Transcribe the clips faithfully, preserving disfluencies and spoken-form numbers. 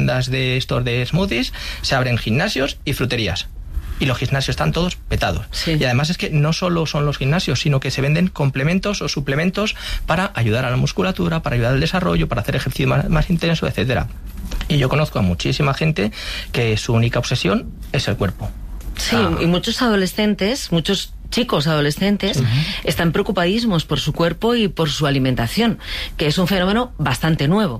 tiendas de estos de smoothies, se abren gimnasios y fruterías. Y los gimnasios están todos petados. Sí. Y además es que no solo son los gimnasios, sino que se venden complementos o suplementos para ayudar a la musculatura, para ayudar al desarrollo, para hacer ejercicio más, más intenso, etcétera. Y yo conozco a muchísima gente que su única obsesión es el cuerpo. Sí, ah. y muchos adolescentes, muchos chicos adolescentes, uh-huh. están preocupadísimos por su cuerpo y por su alimentación, que es un fenómeno bastante nuevo.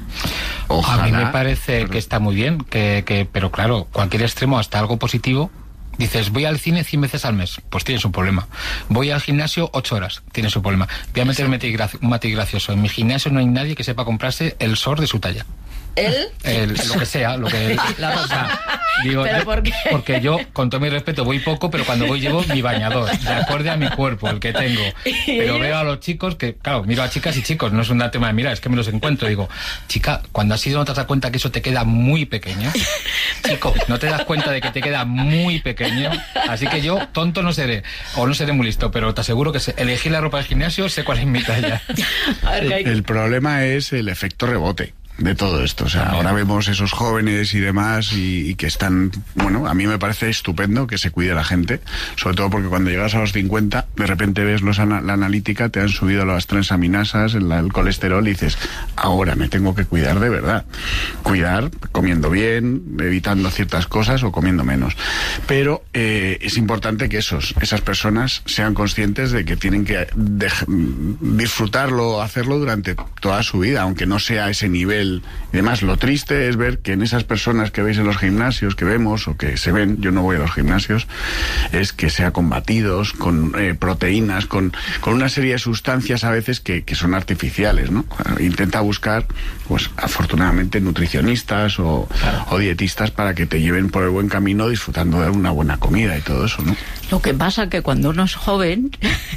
Ojalá. A mí me parece que está muy bien, que, que, pero claro, cualquier extremo, hasta algo positivo. Dices, voy al cine cien veces al mes, pues tienes un problema. Voy al gimnasio ocho horas, tienes un problema. Voy a meter un matiz gracioso. En mi gimnasio no hay nadie que sepa comprarse el short de su talla. ¿Él? El, lo que sea, lo que... La cosa. Digo, ¿Pero yo, por qué? Porque yo, con todo mi respeto, voy poco, pero cuando voy llevo mi bañador, de acorde a mi cuerpo, el que tengo. Pero veo a los chicos que, claro, miro a chicas y chicos, no es un tema de mirar, es que me los encuentro. Digo, chica, cuando has ido no te das cuenta que eso te queda muy pequeño. Chico, no te das cuenta de que te queda muy pequeño. Así que yo, tonto no seré, o no seré muy listo, pero te aseguro que sé, elegir la ropa del gimnasio, sé cuál es mi talla. El, el problema es el efecto rebote de todo esto, o sea, ahora vemos esos jóvenes y demás y, y que están, bueno, a mí me parece estupendo que se cuide la gente, sobre todo porque cuando llegas a los cincuenta, de repente ves los ana- la analítica, te han subido las transaminasas, el, el colesterol y dices, ahora me tengo que cuidar de verdad, cuidar comiendo bien, evitando ciertas cosas o comiendo menos, pero eh, es importante que esos, esas personas sean conscientes de que tienen que dej- disfrutarlo, hacerlo durante toda su vida, aunque no sea a ese nivel. Y además, lo triste es ver que en esas personas que veis en los gimnasios, que vemos o que se ven, yo no voy a los gimnasios, es que sea con batidos, con eh, proteínas, con, con una serie de sustancias a veces que, que son artificiales, ¿no? Intenta buscar, pues afortunadamente, nutricionistas o, claro. o dietistas para que te lleven por el buen camino disfrutando de una buena comida y todo eso, ¿no? Lo que pasa es que cuando uno es joven...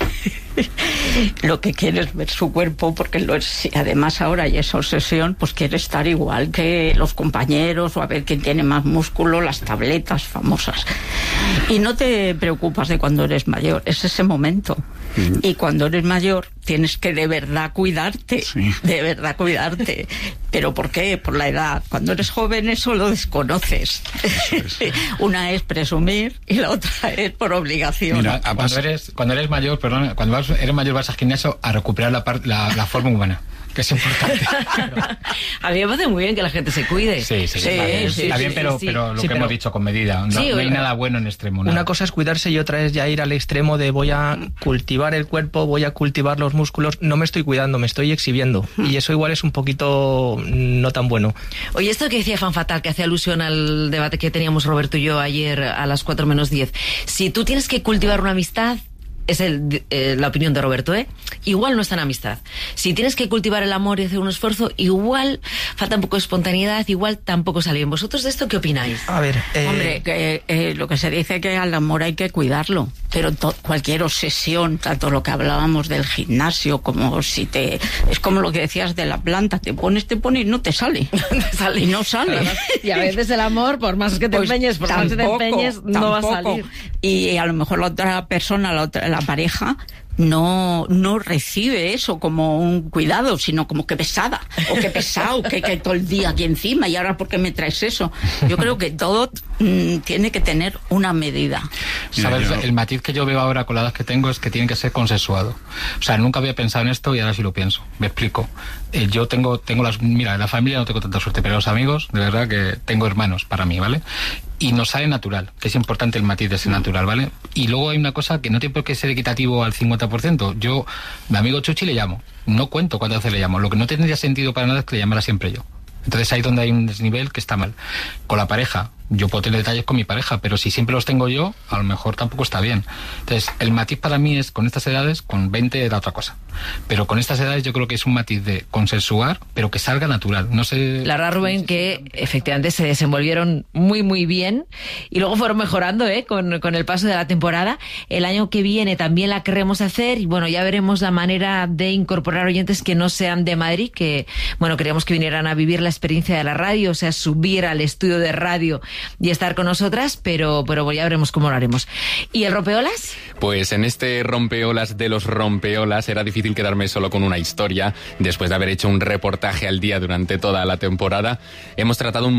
lo que quiere es ver su cuerpo, porque lo es, además ahora hay esa obsesión, pues quiere estar igual que los compañeros o a ver quién tiene más músculo, las tabletas famosas. Y no te preocupas de cuando eres mayor, es ese momento. Mm. Y cuando eres mayor tienes que de verdad cuidarte, sí. de verdad cuidarte. ¿Pero por qué? Por la edad. Cuando eres joven eso lo desconoces. Eso es. Una es presumir y la otra es por obligación. Mira, cuando eres, cuando eres mayor, perdón, cuando vas, eres mayor vas al gimnasio a recuperar la, par, la, la forma humana, que es importante. A mí me parece muy bien que la gente se cuide. Sí, sí, sí, sí, sí, está bien, pero, sí, pero lo sí, que pero, hemos dicho, con medida. No, sí, no hay nada bueno en extremo. Nada. Una cosa es cuidarse y otra es ya ir al extremo de voy a cultivar el cuerpo, voy a cultivar los músculos. No me estoy cuidando, me estoy exhibiendo. Y eso igual es un poquito no tan bueno. Oye, esto que decía Fan Fatal, que hace alusión al debate que teníamos Roberto y yo ayer a las cuatro menos diez. Si tú tienes que cultivar una amistad, es el, eh, la opinión de Roberto, ¿eh? Igual no está en amistad. Si tienes que cultivar el amor y hacer un esfuerzo, igual falta un poco de espontaneidad, igual tampoco sale bien. ¿Vosotros de esto qué opináis? A ver, eh... hombre, que, eh, lo que se dice que al amor hay que cuidarlo, pero to- cualquier obsesión, tanto lo que hablábamos del gimnasio, como si te... es como lo que decías de la planta, te pones, te pones y no te sale. te sale y no sale. Y a veces el amor, por más que te pues empeñes, por tampoco, más que te empeñes, no tampoco. va a salir. Y a lo mejor la otra persona, la otra, la pareja no no recibe eso como un cuidado, sino como que pesada, o que pesado, que, que todo el día aquí encima, y ahora ¿por qué me traes eso? Yo creo que todo mm, tiene que tener una medida. ¿Sabes? El matiz que yo veo ahora con la edad que tengo es que tiene que ser consensuado. O sea, nunca había pensado en esto y ahora sí lo pienso. Me explico. Eh, yo tengo, tengo las... Mira, en la familia no tengo tanta suerte, pero los amigos, de verdad que tengo hermanos para mí, ¿vale? Y nos sale natural, que es importante el matiz de ser natural, ¿vale? Y luego hay una cosa que no tiene por qué ser equitativo al cincuenta por ciento. Yo, mi amigo Chuchi le llamo. No cuento cuántas veces le llamo. Lo que no tendría sentido para nada es que le llamara siempre yo. Entonces ahí donde hay un desnivel que está mal. Con la pareja, yo puedo tener detalles con mi pareja, pero si siempre los tengo yo, a lo mejor tampoco está bien. Entonces, el matiz para mí es, con estas edades, con veinte era otra cosa. Pero con estas edades yo creo que es un matiz de consensuar, pero que salga natural. No sé... La verdad, Rubén, que efectivamente se desenvolvieron muy, muy bien y luego fueron mejorando, ¿eh? Con, con el paso de la temporada. El año que viene también la queremos hacer y, bueno, ya veremos la manera de incorporar oyentes que no sean de Madrid, que, bueno, queríamos que vinieran a vivir la experiencia de la radio, o sea, subir al estudio de radio y estar con nosotras, pero, pero ya veremos cómo lo haremos. ¿Y el rompeolas? Pues en este rompeolas de los rompeolas era difícil quedarme solo con una historia. Después de haber hecho un reportaje al día durante toda la temporada, hemos tratado un